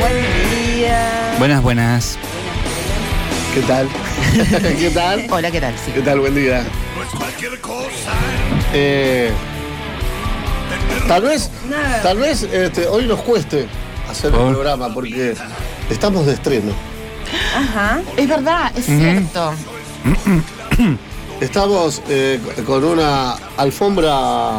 Buen día. Buenas. ¿Qué tal? ¿Qué tal? Hola, ¿qué tal? Sí. ¿Qué tal? Buen día. Tal vez hoy nos cueste hacer el programa porque estamos de estreno. Ajá. Es verdad, es cierto. Estamos con una alfombra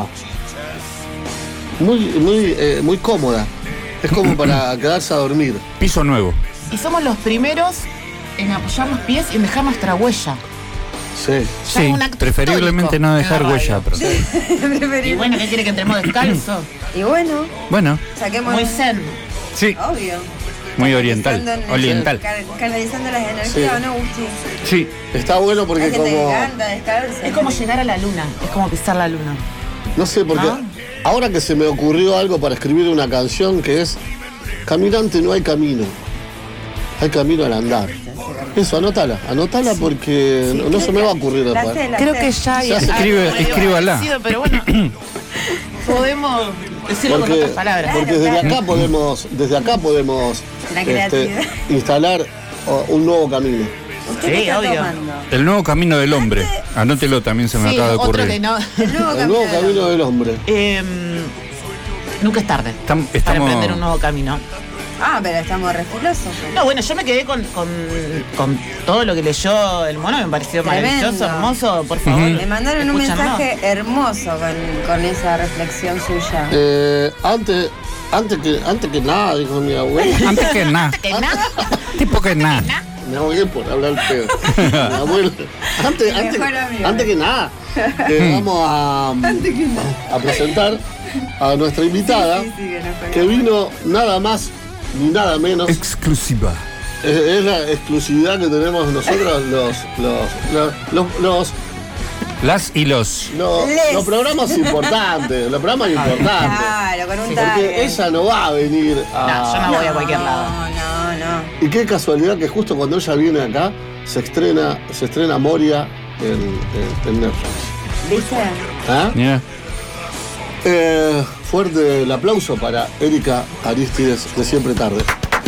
muy cómoda. Es como para quedarse a dormir. Piso nuevo. Y somos los primeros en apoyar los pies y en dejar nuestra huella. Sí. Ya es un acto preferiblemente histórico no en dejar la radio. huella. Pero... Y bueno, ¿qué quiere que entremos descalzo? Y bueno, Bueno, saquemos. Muy zen. sí, Obvio. muy oriental. Canalizando Oriental. Canalizando las energías, Sí. ¿o no, Gusti? Sí. Está bueno porque Hay gente que como... canta, descalza. Es como llegar a la luna, es como pisar la luna. No sé, porque ahora que se me ocurrió algo para escribir una canción que es Caminante no hay camino. Hay camino al andar. Eso, anótala porque no se me va a ocurrir La después. sé, la Creo sé. que ya hay Escríbala. pero bueno, podemos decirlo con otras palabras. Porque desde acá podemos La creatividad. instalar un nuevo camino. ¿Usted Sí, qué está obvio. tomando? El nuevo camino del hombre. Anótelo, también se me Sí, acaba de otro ocurrir. que no. El nuevo El nuevo camino. camino del hombre. Nunca es tarde para Estamos... emprender un nuevo camino. Ah, pero estamos refilosos. No, bueno, yo me quedé con todo lo que leyó el mono, me pareció Tremendo. maravilloso, hermoso, por favor. Me mandaron un escúchanlo. mensaje hermoso con esa reflexión suya. Antes que nada, dijo mi abuela. Antes que nada. Que nada. Tipo que nada. Mi abuela por hablar pedo. Mi abuela. Antes que nada, vamos a presentar a nuestra invitada, Sí, que nos fue que vino nada más ni nada menos. Exclusiva. Es la exclusividad que tenemos nosotros Las y los. los programas importantes. Los programas importantes. Claro, con un Porque target. ella no va a venir a... No, yo no voy a cualquier lado. No. Y qué casualidad que justo cuando ella viene acá se estrena Moria en Netflix. ¿Viste? ¿Ah? Mira. Fuerte el aplauso para Erika Aristides de Siempre Tarde.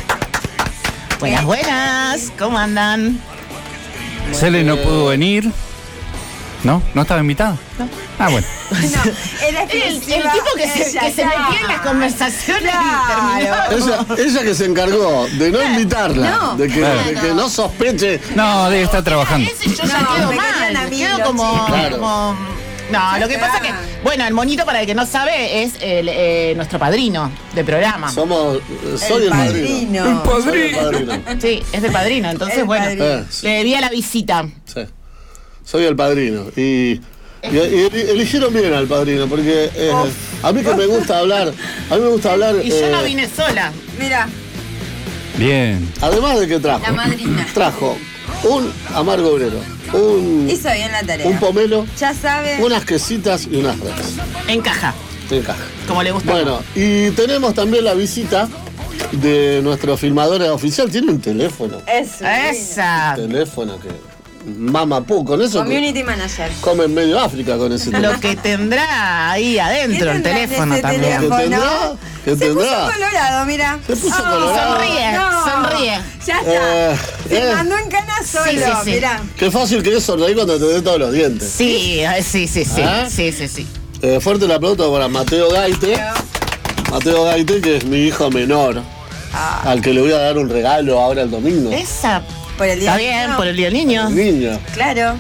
Buenas, ¿cómo andan? Cele no pudo venir. ¿No? ¿No estaba invitada? No. Ah, bueno. No, era El tipo que se metía en las conversaciones y terminó. Ella que se encargó de no invitarla, No. de que no sospeche. No, debe estar trabajando. Ese yo ya No, quedo me quedan a mal, mí quedo los como... chicos. Claro. No, lo que pasa que, bueno, el monito, para el que no sabe, es nuestro padrino de programa. Soy el padrino. Soy el padrino. Sí, es el padrino, entonces, El bueno, padrino. Sí. le debía la visita. Sí. Soy el padrino. Y eligieron bien al padrino, porque a mí que me gusta hablar. Y yo no vine sola. Mira, Bien. Además de que trajo. La madrina. Trajo un amargo obrero, hizo bien la tarea. un pomelo, Ya sabe. unas quesitas y unas redes. Encaja, En caja. como le gusta. Bueno, y tenemos también la visita de nuestro filmador oficial. Tiene un teléfono. Eso. Esa. Teléfono que mama con eso Community manager. come en medio África con ese teléfono. Lo que tendrá ahí adentro, el ¿Qué tendrá teléfono ese también. teléfono? ¿Qué Se tendrá? puso colorado, mira. Se puso colorado. Sonríe. Ya está. Se eh. mandó en cana solo, sí. mirá. Qué fácil que es sonreír cuando te dé todos los dientes. Sí. ¿Ah? Sí. Fuerte el aplauso para Mateo Gaite. Mateo Gaite, que es mi hijo menor, al que le voy a dar un regalo ahora el domingo. Esa. Por el día Está bien, por el día del niño. Niño. Claro.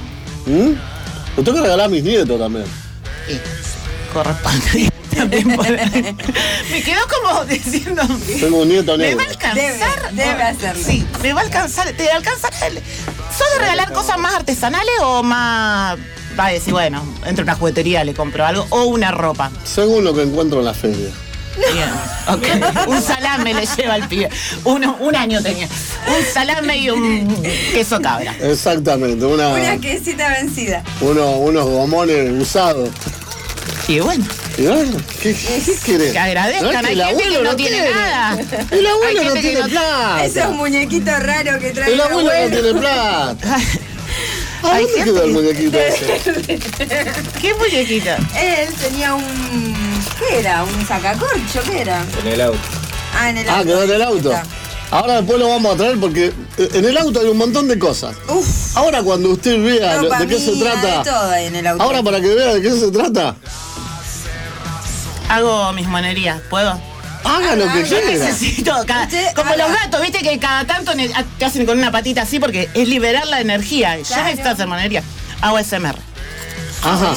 Lo tengo que regalar a mis nietos también. Sí, corresponde. También por ahí. Me quedó como diciendo. Tengo un nieto ¿Me negro. va a alcanzar? Debe hacerlo. Sí, me va a alcanzar. ¿Te alcanza? ¿Sos de regalar cosas más artesanales o más.? Va a decir, bueno, entre una juguetería le compro algo o una ropa. Según lo que encuentro en la feria. Bien, ok. Un salame le lleva al pibe. Un año tenía. Un salame y un queso cabra. Exactamente, Una quesita vencida. unos gomones usados. Y bueno, Y bueno, ¿qué querés? que agradezcan. No, es que Hay el gente que abuelo no tiene nada. El abuelo Hay no gente que tiene no- plata. Esos muñequitos raros que trae El abuelo no tiene plata. ¿A Hay dónde gente quedó el que- muñequito ese? ¿Qué muñequita? Él tenía un... ¿Qué era? ¿Un sacacorcho? ¿Qué era? En el auto. Ah, en el auto. Ah, quedó en el auto. Ahora después lo vamos a traer porque en el auto hay un montón de cosas. Uf. Ahora cuando usted vea de qué se Dopamina, trata. de todo hay en el auto. Ahora para que vea de qué se trata, Hago mis monerías, ¿puedo? haga lo que Yo quiera. necesito, Usted como haga. los gatos, viste que cada tanto te hacen con una patita así porque es liberar la energía. Yo Claro. necesito hacer monería. Hago SMR. Ajá.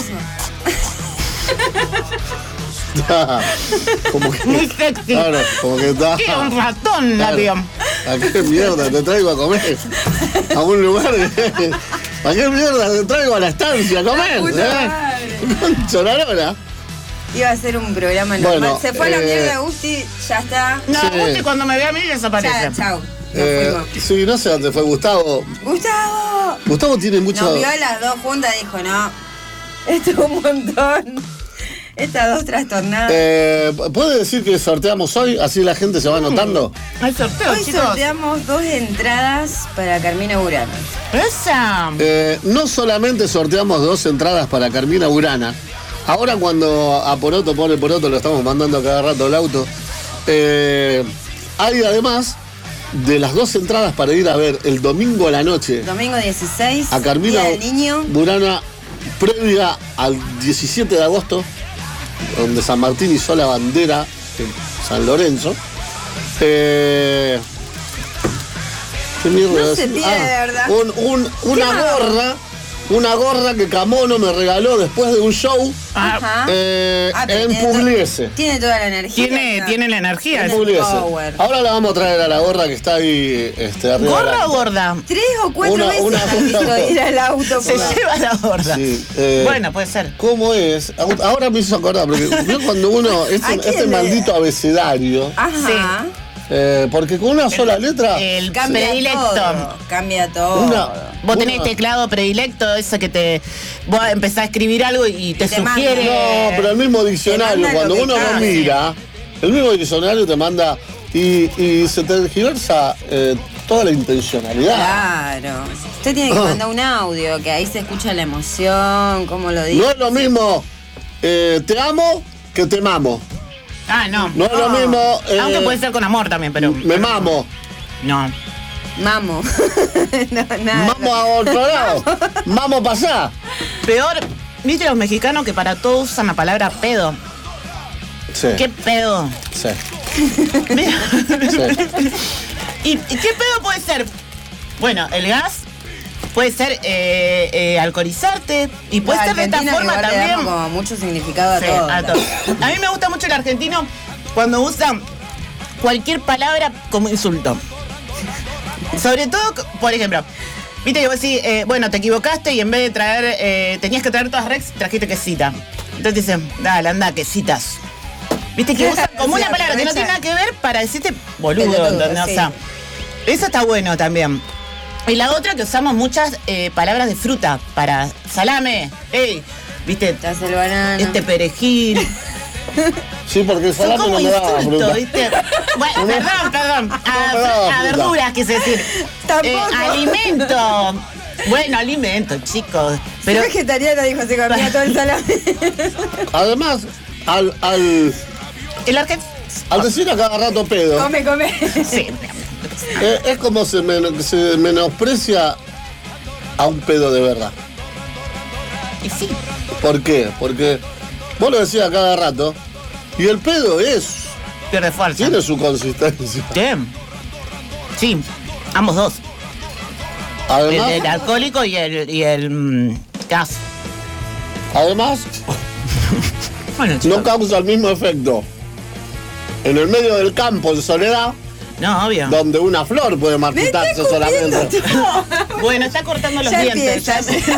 Como que. Muy sexy. Claro, como que está. ¿Qué? Un ratón, Claro. avión. ¿A qué mierda te traigo a comer? A un lugar. ¿A qué mierda te traigo a la estancia a comer? Puta madre. Concha la lora. Iba a ser un programa Bueno, normal. Se fue a la mierda Gusti, ya está. No, Sí. Gusti cuando me ve a mí desaparece. Ya, chau. Nos fuimos. Sí, no sé dónde fue Gustavo. ¡Gustavo! Gustavo tiene mucho. Nos vio a las dos juntas y dijo, no, esto es un montón. Estas dos trastornadas. ¿Puede decir que sorteamos hoy? Así la gente se va anotando. Hay sorteo, Hoy chicos. sorteamos 2 entradas para Carmina Burana. Esa. No solamente sorteamos 2 entradas para Carmina Burana. Ahora cuando a Poroto pone Poroto, lo estamos mandando a cada rato al auto. Hay además de las 2 entradas para ir a ver el domingo a la noche Domingo 16, a Carmina Día del Niño. Burana, previa al 17 de agosto, donde San Martín hizo la bandera en San Lorenzo. ¿Qué mierda No es? se tira de verdad. Una ¿Qué gorra. Una gorra que Camono me regaló después de un show Ajá. en pero Pugliese. Tiene toda la energía. Tiene la energía. En Tiene Pugliese. power. Ahora la vamos a traer a la gorra que está ahí arriba. de ¿Gorra la- o gorda? 3 o 4 Una- veces una- han visto ir al auto. Se lleva la gorda. Sí, Bueno, puede ser. ¿Cómo es? Ahora me hizo acordar, porque yo cuando uno. ¿A quién Este le- maldito abecedario. Ajá. Porque con una sola letra. El Cambia predilecto. todo. Cambia todo. Vos tenés una- teclado predilecto, eso que vos empezás a escribir algo y te te sugiere. No, pero el mismo diccionario, Te manda cuando lo que uno lo cabe. mira, el mismo diccionario te manda y se te tergiversa toda la intencionalidad. Claro. Usted tiene que mandar un audio, que ahí se escucha la emoción, cómo lo dice. No es lo mismo te amo que te mamo. Ah, no. No es lo mismo Aunque puede ser con amor también, pero. me mamo. No. Mamo. No, nada. Mamo a otro lado. Mamo para allá. Peor, ¿viste los mexicanos que para todo usan la palabra pedo? Sí. ¿Qué pedo? Sí. Mira. Sí. ¿Y qué pedo puede ser? Bueno, el gas puede ser alcoholizarte y puede ser de esta Argentina, forma igual le damos también. como mucho significado a Sí, todo. a todo. A mí me gusta mucho el argentino cuando usa cualquier palabra como insulto. Sobre todo, por ejemplo, viste que vos decís, bueno, te equivocaste y en vez de traer, tenías que traer todas Rex, trajiste quesita. Entonces dicen, dale, anda, quesitas. Viste que usan como Sí, una palabra que no tiene nada que ver para decirte boludo, Pelotudo, ¿entendés? sí. O sea, eso está bueno también. Y la otra que usamos muchas palabras de fruta para salame, ey, viste, Te hace el banano. este perejil. Sí, porque el Son salame como no me daba fruta. insultos, ¿viste? Bueno, perdón. No me daba A fruta. verduras, quise decir. Tampoco. Alimento. Bueno, alimento, chicos. Pero Pero vegetariana, dijo, se comía todo el salame. Además, al el argentino. Al decir a cada rato pedo, Come, come. Sí. es como se menosprecia a un pedo de verdad. Y sí. ¿Por qué? Porque vos lo decís a cada rato y el pedo Pierde fuerza. tiene su consistencia. Bien. Sí, ambos dos. Además, El alcohólico y el gas. además Bueno, chicos. no causa el mismo efecto en el medio del campo en soledad, No, obvio. donde una flor puede marchitarse solamente. Bueno, está cortando los Ya dientes. empieza.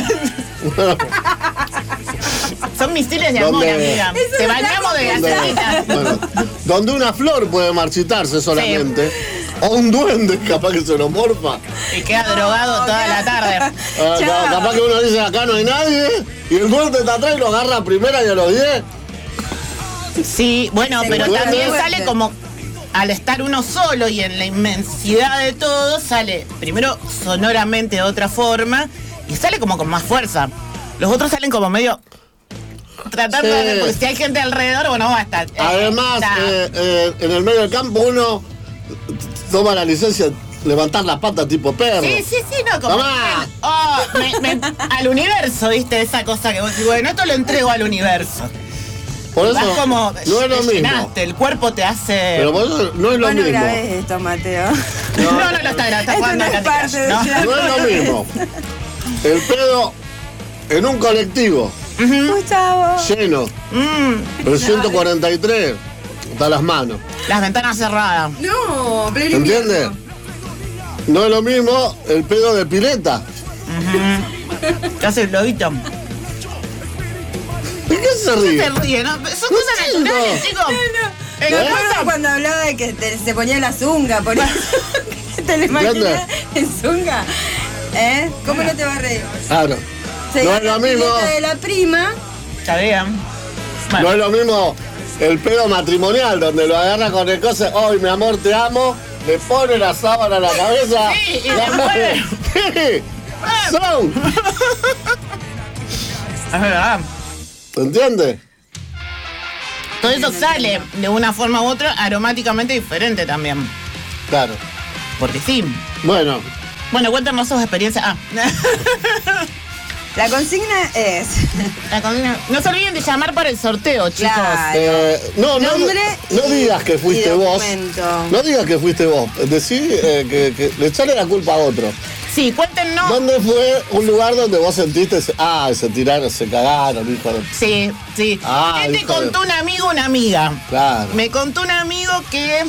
Son misiles de amor, ¿Dónde? amiga. Eso Te no bañamos de está gasolina. Bueno, donde una flor puede marchitarse solamente, o un duende capaz que se lo morfa. Y queda drogado toda la tarde. Chao. Capaz que uno dice acá no hay nadie y el duende está atrás y lo agarra a primera y a los 10. Sí, bueno, Se pero encuentra también fuerte. sale como al estar uno solo y en la inmensidad de todo, sale primero sonoramente de otra forma y sale como con más fuerza. Los otros salen como medio tratando Sí. de, porque si hay gente alrededor, bueno, basta. Además, Está. en el medio del campo uno toma la licencia, levantar las patas tipo perro. Sí, no, como Tomá. al universo, ¿viste? Esa cosa que vos decís, bueno, esto lo entrego al universo. Por eso Vas como, no es lo te mismo. llenaste, el cuerpo te hace... Pero por eso no es lo Vos no mismo. grabés esto, Mateo. No lo está grabando, está Esto jugando no a es Candy parte Crush, de ¿no? Ciudad No es lo mismo. El pedo en un colectivo Gustavo. lleno, el 143, está a las manos. Las ventanas cerradas. No, pleno ¿Entiendes? invierno. No es lo mismo el pedo de pileta. Te hace el globito. ¿De qué se Se ríe? ríe, ¿no? Son cosas entiendo. naturales, chicos. En Me la acuerdo casa- cuando hablaba de que se ponía la zunga, por eso. ¿Te lo imaginas en zunga? ¿Eh? ¿Cómo no te va a reír? Claro. Se No gana es lo el mismo. billete de la prima. Ya vean. No Bueno, es lo mismo el pedo matrimonial, donde lo agarra con el coso, hoy mi amor te amo, le pone la sábana a la cabeza. Sí, y le mueve. ¿Qué? Son. es verdad. ¿Entiendes? Todo eso sale de una forma u otra aromáticamente diferente también. Claro. Porque sí. Bueno, Bueno, cuéntanos sus experiencias. La consigna es. No se olviden de llamar para el sorteo, chicos. Claro. no Nombre digas que fuiste y vos. documento. No digas que fuiste vos. Decí que le echarle la culpa a otro. Sí, cuéntenos. ¿Dónde fue un lugar donde vos sentiste, se tiraron, se cagaron, hijo de... Sí. Ah, ¿Qué te hijo de- contó un amigo o una amiga? Claro. Me contó un amigo que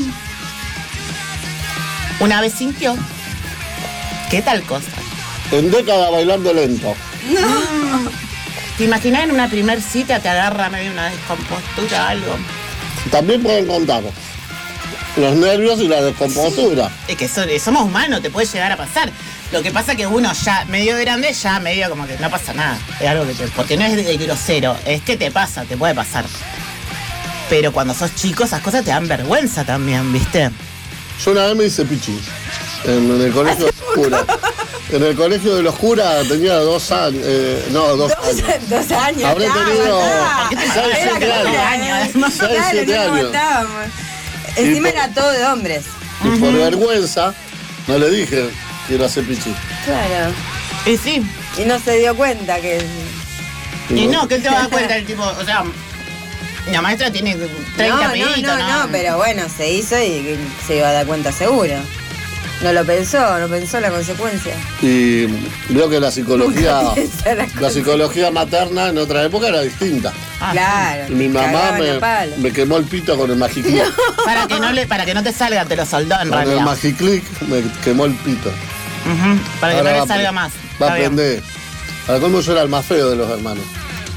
una vez sintió. ¿Qué tal cosa? En década bailando lento. ¿Te imaginas en una primer cita te agarra medio una descompostura o algo? También pueden contar los nervios y la descompostura. Es que somos humanos, te puede llegar a pasar. Lo que pasa que uno ya medio grande, ya medio como que no pasa nada. Es algo que porque no es de grosero, es que te pasa, te puede pasar. Pero cuando sos chico, esas cosas te dan vergüenza también, ¿viste? Yo una vez me hice pichis en el colegio de los curas. En el colegio de los curas tenía 2 años. No, 2 años. 2 años. Habré tenido ¿Por qué te 6, matás? 7 Era como años. años. 6, 7 Claro, no años. estábamos. Encima era todo de hombres. Y por vergüenza no le dije quiero hacer pichis. Claro. Y sí. Y no se dio cuenta que. Y no, ¿qué te vas a dar cuenta el tipo? O sea, la maestra tiene 30 peditos, no, pero bueno, se hizo y se iba a dar cuenta seguro. No lo pensó la consecuencia. Y creo que la psicología, Nunca piensa la la psicología materna en otra época era distinta. Ah, Claro. Y mi mamá cagaban a palo. me quemó el pito con el magiclick. para que no te salga, te lo soldó en Con el realidad. magiclick me quemó el pito. Ujú, para que Ahora no va le salga a- más. Va a Está bien. aprender. Para cómo yo era el más feo de los hermanos.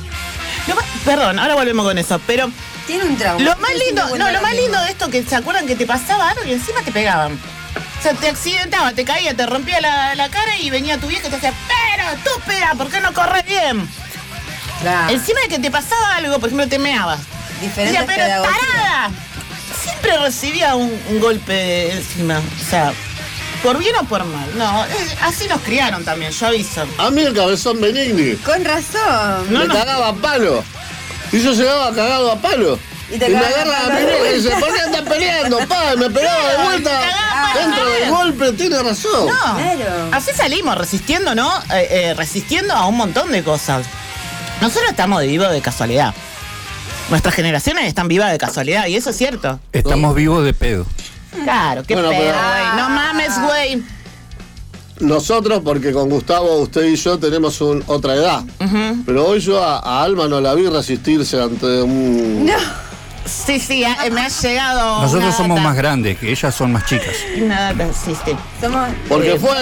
Perdón, ahora volvemos con eso, pero Tiene un trauma. lo más lindo, Siempre cuenta lo más mismo. lindo de esto que se acuerdan que te pasaba algo y encima te pegaban. O sea, te accidentaba, te caía, te rompía la cara y venía tu vieja y te decía, pero estúpida, ¿por qué no corres bien? Claro. Encima de que te pasaba algo, por ejemplo, te meabas. Diferentes Decía, pero pedagogías. tarada. Siempre recibía un golpe encima. O sea, por bien o por mal. No, así nos criaron también, yo aviso. A mí el cabezón Benigni Con razón. No, me no. cagaba a palo. Y yo llegaba cagado a palo. Y Y te me cagaba agarra a la palo de vieja y dice, vuelta. ¿por qué estás peleando? Pa, y me pegaba de vuelta. cagaba a palo Dentro del también. golpe, tiene razón. No, Claro. así salimos, resistiendo, ¿no? Resistiendo a un montón de cosas. Nosotros estamos vivos de casualidad. Nuestras generaciones están vivas de casualidad, y eso es cierto. Estamos vivos de pedo. Claro, qué Bueno, pedo, pero- güey. No mames, güey. Nosotros, porque con Gustavo, usted y yo tenemos otra edad. Pero hoy yo a Alma no la vi resistirse ante un... No. Sí, me ha llegado. Nosotros una somos data. más grandes, que ellas son más chicas. Una data, sí. Somos. Porque fue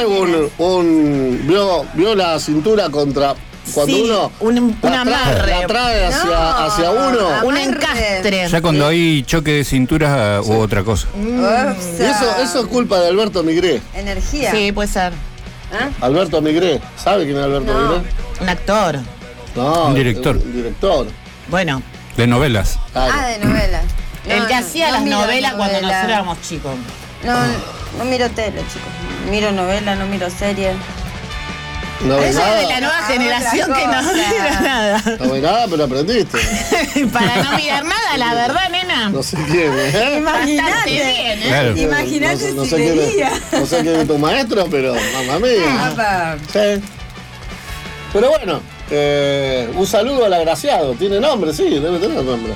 vio la cintura contra... Cuando Sí, uno un amarre. la trae hacia, No. hacia uno. Un Amarre. encastre. Ya cuando hay choque de cinturas u otra cosa. Y eso es culpa de Alberto Migré. Energía. Sí, puede ser. ¿Ah? Alberto Migré. ¿Sabe quién es Alberto No. Migré? Un actor. No, Un director. Un director. Bueno, De novelas. Claro. Ah, de novelas. el que hacía las miro novelas cuando novelas. nosotros éramos chicos. No miro tele, chicos. Miro novelas, no miro series. No ves Esa es de nada. la nueva Ah, generación otra que no cosa. mira nada. No ves nada, pero aprendiste. Para no mirar nada, la verdad, nena. No sé quién, ¿eh? Bastante Imagínate. bien, ¿eh? Claro. Imagínate no si sé quién vería. es, no sé quién es tu maestro, pero mamá mía. Apa. Sí. Pero bueno, un saludo al agraciado. ¿Tiene nombre? Sí, debe tener nombre.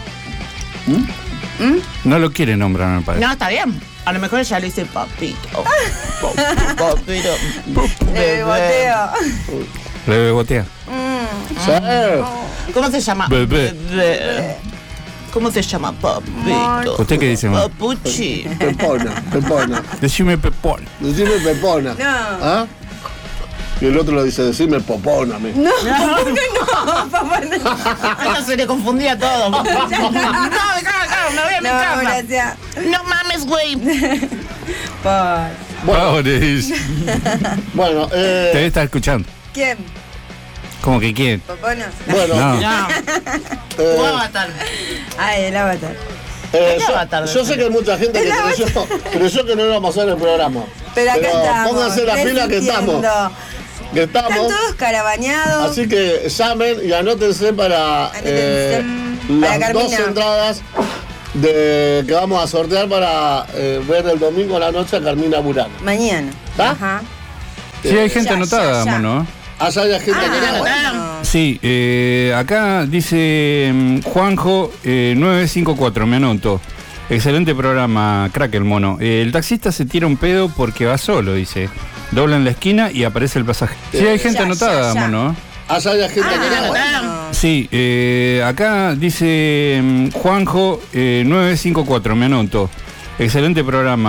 No lo quiere nombrar, me parece. No, está bien. A lo mejor ya lo hice papito. Papito. Le boteo. Le bebotea. Sí. ¿Cómo se llama? Bebé. Bebé. ¿Cómo se llama? Papito. ¿Usted qué dice, ma? Papuchi. Pepona. Decime Pepón. Decime Pepona. No. ¿Ah? Y el otro le dice, decime Popona. No, papá, no. Eso se le confundía todo. No, me cago, me voy a mi No, casa. gracias. No mames, güey. Por. Ahora dice. Bueno, Te está escuchando. ¿Quién? ¿Cómo que quién? ¿Poponos? bueno, No. No. eh, Tu avatar. Ay, el avatar. yo sé que hay mucha gente que creyó que no íbamos a hacer el programa. Pero acá estamos. Pónganse la pila que estamos. resistiendo. Que Están estamos. todos carabaneados. Así que llamen y anótense para Anótense para las Carmina. 2 entradas que vamos a sortear para ver el domingo a la noche a Carmina Burano. Mañana. ¿Ah? Ajá. Sí, hay gente Ya, anotada, ya. mono. Allá hay gente que Ah, no. bueno. Sí, acá dice Juanjo 954, me anoto. Excelente programa, crack el mono. El taxista se tira un pedo porque va solo, dice. Dobla en la esquina y aparece el pasaje. Sí, hay gente Ya, anotada, ya. mono. Allá hay gente que no. Bueno. Sí, acá dice Juanjo 954, me anoto. Excelente programa.